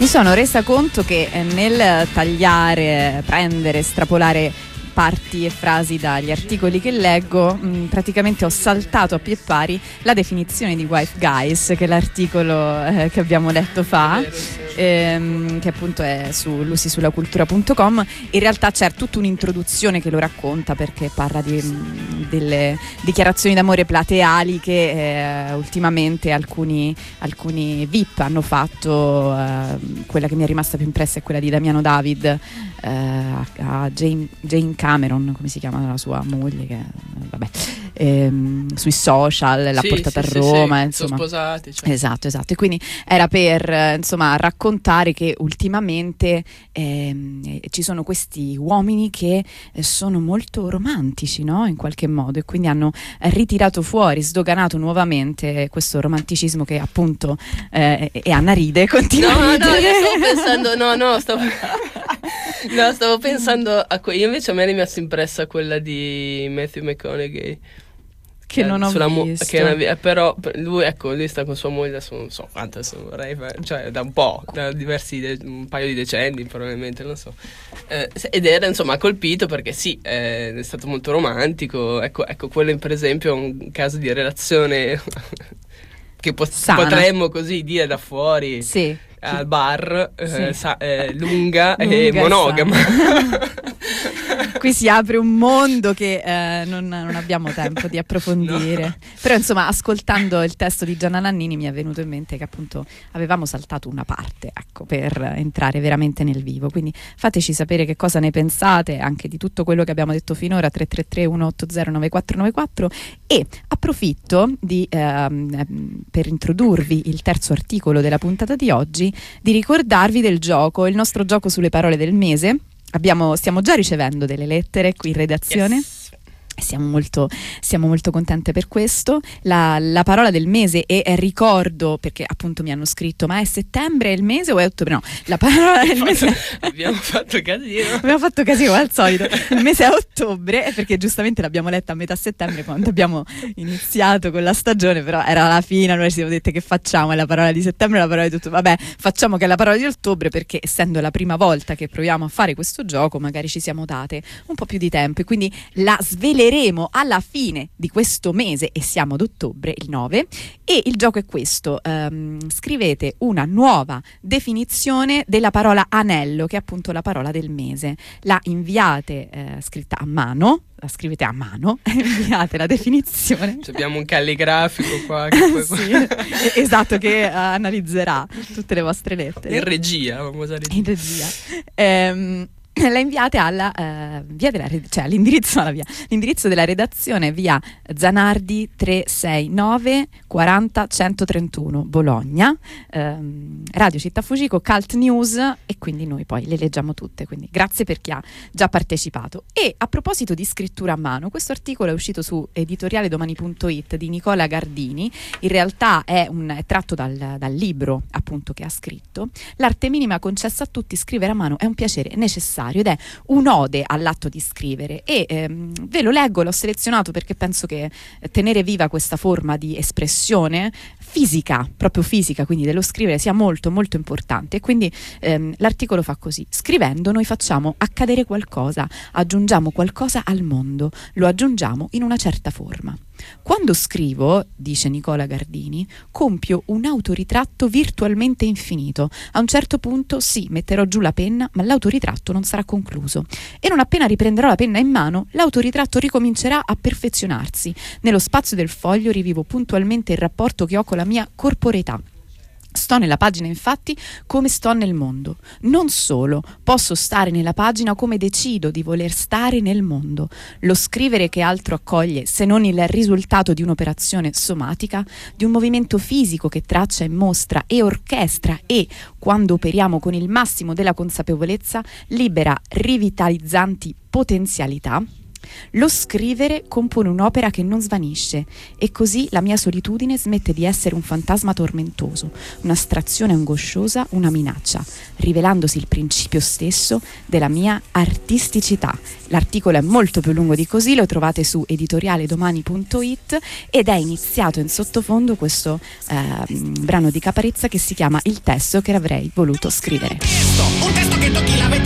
Mi sono resa conto che nel tagliare, prendere, estrapolare parti e frasi dagli articoli che leggo, praticamente ho saltato a pie pari la definizione di wife guys, che è l'articolo che abbiamo letto fa, che appunto è su lusisullacultura.com. In realtà c'è tutta un'introduzione che lo racconta, perché parla delle dichiarazioni d'amore plateali che ultimamente alcuni VIP hanno fatto. Quella che mi è rimasta più impressa è quella di Damiano David a Jane Cameron, come si chiama la sua moglie, che vabbè, sui social l'ha portata a Roma, insomma. Sono sposati, cioè. Esatto, e quindi era per insomma raccontare che ultimamente ci sono questi uomini che sono molto romantici, no? In qualche modo, e quindi hanno ritirato fuori, sdoganato nuovamente questo romanticismo che appunto e Anna ride, continua a ridere. Stavo pensando a io invece a me è rimasta impressa quella di Matthew McConaughey, che non ho visto, però lui sta con sua moglie adesso, non so quanto, adesso vorrei cioè da un po', da un paio di decenni probabilmente, non so, ed era insomma colpito perché sì, è stato molto romantico. Ecco, quello per esempio è un caso di relazione che potremmo così dire da fuori, sì, al bar, lunga e monogama. Qui si apre un mondo che non abbiamo tempo di approfondire. No. Però insomma, ascoltando il testo di Gianna Nannini mi è venuto in mente che appunto avevamo saltato una parte, ecco, per entrare veramente nel vivo. Quindi fateci sapere che cosa ne pensate anche di tutto quello che abbiamo detto finora. 333 180 9494. E approfitto per introdurvi il terzo articolo della puntata di oggi, di ricordarvi del gioco, il nostro gioco sulle parole del mese. Stiamo già ricevendo delle lettere qui in redazione. Yes. Siamo molto contente per questo. La parola del mese, e ricordo, perché appunto mi hanno scritto: ma è settembre il mese o è ottobre? No, la parola del mese abbiamo fatto casino come al solito. Il mese è ottobre, perché giustamente l'abbiamo letta a metà settembre quando abbiamo iniziato con la stagione, però era la fine, allora ci siamo dette: che facciamo? È la parola di settembre, la parola di ottobre? Vabbè, facciamo che è la parola di ottobre, perché essendo la prima volta che proviamo a fare questo gioco magari ci siamo date un po' più di tempo, e quindi la sveleremo alla fine di questo mese, e siamo ad ottobre, il 9, e il gioco è questo: scrivete una nuova definizione della parola anello, che è appunto la parola del mese. La inviate scritta a mano, la scrivete a mano, inviate la definizione. Abbiamo un calligrafico qua che poi sì, esatto, che analizzerà tutte le vostre lettere in regia, vamos a dire. In regia. La inviate alla via della l'indirizzo della redazione, via Zanardi 369 40 131 Bologna, Radio Città Fugico, Cult News, e quindi noi poi le leggiamo tutte, quindi grazie per chi ha già partecipato. E a proposito di scrittura a mano, questo articolo è uscito su editorialedomani.it di Nicola Gardini. In realtà è tratto dal libro appunto che ha scritto: L'arte minima concessa a tutti, scrivere a mano è un piacere necessario ed è un'ode all'atto di scrivere. E ve lo leggo, l'ho selezionato perché penso che tenere viva questa forma di espressione fisica, proprio fisica, quindi dello scrivere, sia molto molto importante. E quindi l'articolo fa così: scrivendo noi facciamo accadere qualcosa, aggiungiamo qualcosa al mondo, lo aggiungiamo in una certa forma. Quando scrivo, dice Nicola Gardini, compio un autoritratto virtualmente infinito. A un certo punto sì, metterò giù la penna, ma l'autoritratto non sarà concluso. E non appena riprenderò la penna in mano, l'autoritratto ricomincerà a perfezionarsi. Nello spazio del foglio rivivo puntualmente il rapporto che ho con la mia corporeità. Sto nella pagina infatti come sto nel mondo. Non solo, posso stare nella pagina come decido di voler stare nel mondo. Lo scrivere che altro accoglie se non il risultato di un'operazione somatica, di un movimento fisico che traccia e mostra e orchestra e, quando operiamo con il massimo della consapevolezza, libera rivitalizzanti potenzialità. Lo scrivere compone un'opera che non svanisce e così la mia solitudine smette di essere un fantasma tormentoso, un'astrazione angosciosa, una minaccia, rivelandosi il principio stesso della mia artisticità. L'articolo è molto più lungo di così, lo trovate su editorialedomani.it ed è iniziato in sottofondo questo brano di Caparezza che si chiama Il testo che avrei voluto scrivere. Un testo che tocchi la